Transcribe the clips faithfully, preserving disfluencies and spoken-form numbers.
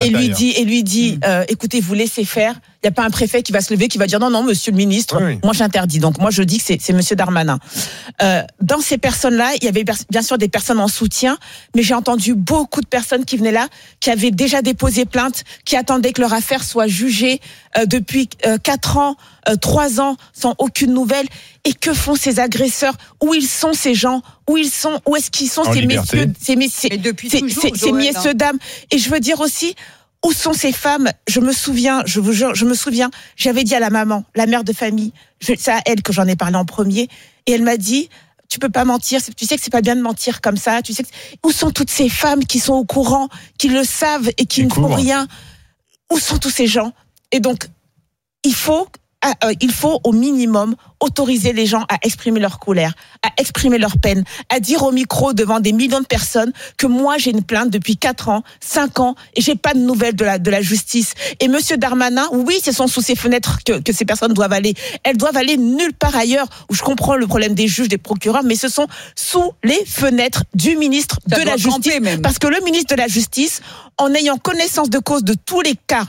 et lui dit, et lui dit, mmh. euh, écoutez, vous laissez faire. Il n'y a pas un préfet qui va se lever, qui va dire non, non, monsieur le ministre, oui, oui. moi j'interdis. Donc moi je dis que c'est, c'est monsieur Darmanin. Euh, dans ces personnes-là, il y avait bien sûr des personnes en soutien, mais j'ai entendu beaucoup de personnes qui venaient là, qui avaient déjà déposé plainte, qui attendaient que leur affaire soit jugée euh, depuis euh, quatre ans, euh, trois ans, sans aucune nouvelle. Et que font ces agresseurs? Où ils sont ces gens? Où ils sont? Où est-ce qu'ils sont en ces liberté. messieurs, ces messieurs, et depuis ces, toujours, ces, ces messieurs dames? Et je veux dire aussi. Où sont ces femmes? Je me souviens, je vous jure, je me souviens, j'avais dit à la maman, la mère de famille, je, c'est à elle que j'en ai parlé en premier, et elle m'a dit, tu peux pas mentir, tu sais que c'est pas bien de mentir comme ça, tu sais que... Où sont toutes ces femmes qui sont au courant, qui le savent et qui et ne font rien? Où sont tous ces gens? Et donc, il faut... Ah, euh, il faut au minimum autoriser les gens à exprimer leur colère, à exprimer leur peine, à dire au micro devant des millions de personnes que moi j'ai une plainte depuis quatre ans, cinq ans et j'ai pas de nouvelles de la de la justice. Et monsieur Darmanin, oui, ce sont sous ces fenêtres que que ces personnes doivent aller. Elles doivent aller nulle part ailleurs. Où je comprends le problème des juges, des procureurs, mais ce sont sous les fenêtres du ministre Ça de la Justice, même. Parce que le ministre de la Justice, en ayant connaissance de cause de tous les cas,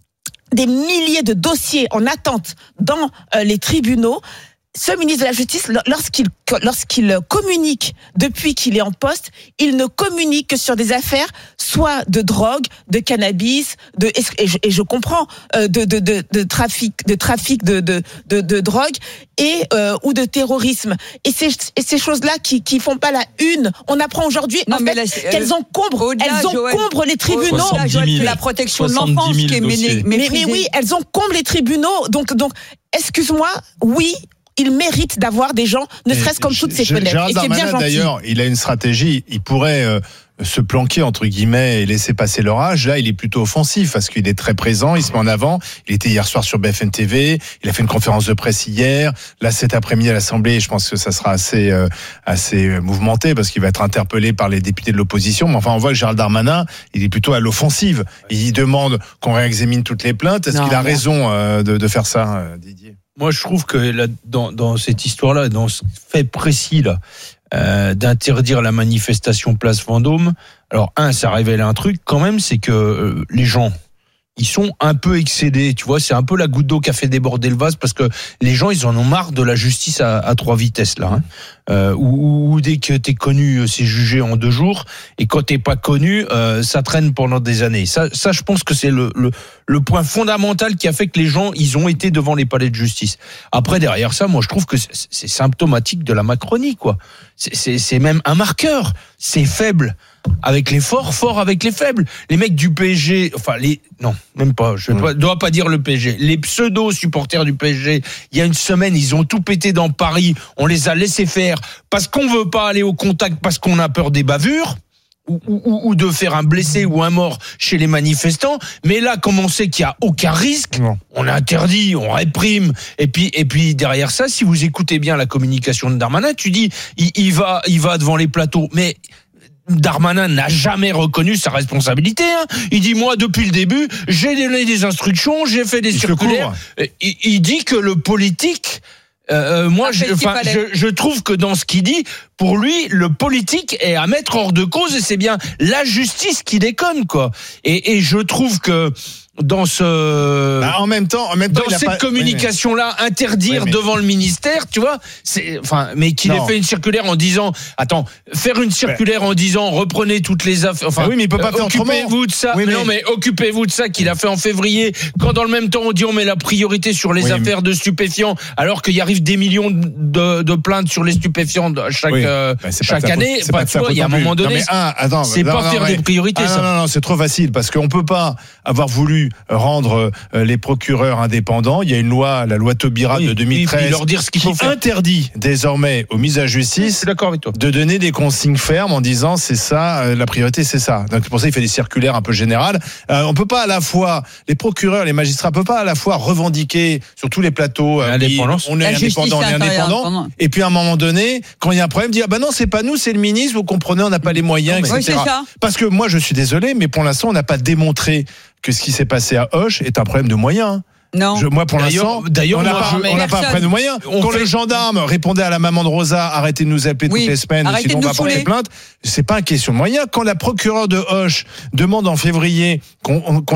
des milliers de dossiers en attente dans euh, les tribunaux, ce ministre de la Justice, lorsqu'il, lorsqu'il communique depuis qu'il est en poste, il ne communique que sur des affaires soit de drogue, de cannabis, de et je, et je comprends euh, de, de, de, de trafic, de trafic de, de, de, de drogue et euh, ou de terrorisme. Et ces, et ces choses-là qui qui font pas la une. On apprend aujourd'hui non, en fait, là, qu'elles encombrent, elles encombrent les tribunaux. C'est la protection de l'enfance qui est menée. Mais, mais oui, elles encombrent les tribunaux. Donc donc, excuse-moi, oui. Il mérite d'avoir des gens, ne serait-ce comme toutes ces fenêtres. Gérald Darmanin, d'ailleurs, il a une stratégie. Il pourrait euh, se planquer, entre guillemets, et laisser passer leur âge. Là, il est plutôt offensif parce qu'il est très présent, il se met en avant. Il était hier soir sur B F M T V, il a fait une conférence de presse hier. Là, cet après-midi à l'Assemblée, je pense que ça sera assez, euh, assez mouvementé parce qu'il va être interpellé par les députés de l'opposition. Mais enfin, on voit que Gérald Darmanin, il est plutôt à l'offensive. Il demande qu'on réexamine toutes les plaintes. Est-ce non, qu'il a non. raison euh, de, de faire ça, euh, Didier? Moi, je trouve que là, dans, dans cette histoire-là, dans ce fait précis là, euh, d'interdire la manifestation Place Vendôme, alors un, ça révèle un truc quand même, c'est que euh, les gens, ils sont un peu excédés, tu vois, c'est un peu la goutte d'eau qui a fait déborder le vase parce que les gens, ils en ont marre de la justice à, à trois vitesses là. Hein. Euh, où, où dès que t'es connu, c'est jugé en deux jours, et quand t'es pas connu, euh, ça traîne pendant des années. Ça, ça, je pense que c'est le, le, le point fondamental qui a fait que les gens, ils ont été devant les palais de justice. Après, derrière ça, moi, je trouve que c'est, c'est symptomatique de la Macronie, quoi. C'est, c'est, c'est même un marqueur. C'est faible avec les forts, fort avec les faibles. Les mecs du P S G, enfin les, non, même pas. Je ne mmh. dois pas dire le P S G. Les pseudo supporters du P S G, il y a une semaine, ils ont tout pété dans Paris. On les a laissés faire parce qu'on veut pas aller au contact, parce qu'on a peur des bavures. Ou, ou, ou de faire un blessé ou un mort chez les manifestants, mais là, comme on sait qu'il n'y a aucun risque, non. on interdit, on réprime, et puis et puis derrière ça, si vous écoutez bien la communication de Darmanin, tu dis, il, il va, il va devant les plateaux, mais Darmanin n'a jamais reconnu sa responsabilité. Hein. Il dit, moi, depuis le début, j'ai donné des instructions, j'ai fait des il circulaires. Il, il dit que le politique... Euh, moi, je, enfin, je, je trouve que dans ce qu'il dit, pour lui, le politique est à mettre hors de cause et c'est bien la justice qui déconne, quoi. Et, et je trouve que dans ce, bah, en même temps, en même temps, dans cette pas... communication-là, oui, mais... interdire oui, mais... devant le ministère, tu vois, c'est, enfin, mais qu'il non. ait fait une circulaire en disant, attends, faire une circulaire ouais. en disant, reprenez toutes les affaires, enfin, bah oui, mais il peut pas euh, faire occupez-vous de ça, oui, mais... non, mais occupez-vous de ça qu'il a fait en février, quand dans le même temps on dit on met la priorité sur les oui, affaires mais... de stupéfiants, alors qu'il arrive des millions de, de plaintes sur les stupéfiants chaque, oui. euh, bah, chaque année, bah, tu vois, il y a un moment donné, non, un, attends, c'est non, pas non, faire non, des priorités, ah, ça. Non, non, non, c'est trop facile, parce qu'on peut pas avoir voulu rendre euh, les procureurs indépendants. Il y a une loi, la loi Taubira oui, de deux mille treize, oui, leur dire ce qu'il faut qui faire. interdit désormais aux mises à justice oui, d'accord avec toi. de donner des consignes fermes en disant c'est ça, euh, la priorité c'est ça. Donc pour ça il fait des circulaires un peu générales. Euh, on peut pas à la fois, les procureurs, les magistrats, peuvent pas à la fois revendiquer sur tous les plateaux, euh, on est la indépendant, on est indépendant, et puis à un moment donné, quand il y a un problème, dire bah non c'est pas nous, c'est le ministre, vous comprenez, on n'a pas les moyens, non, et cetera. Oui, parce que moi je suis désolé, mais pour l'instant on n'a pas démontré que ce qui s'est passé à Auch est un problème de moyens. Non. Je, moi, pour d'ailleurs, l'instant, d'ailleurs, on n'a moi, pas, je, on n'a pas un problème de moyens. On Quand fait... le gendarme répondait à la maman de Rosa, arrêtez de nous appeler oui. toutes les semaines, arrêtez sinon on va porter plainte. C'est pas une question de moyens. Quand la procureure de Auch demande en février qu'on, qu'on